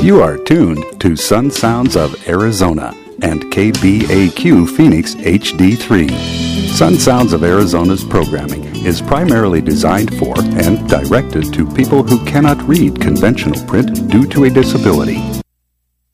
You are tuned to Sun Sounds of Arizona and KBAQ Phoenix HD3. Sun Sounds of Arizona's programming is primarily designed for and directed to people who cannot read conventional print due to a disability.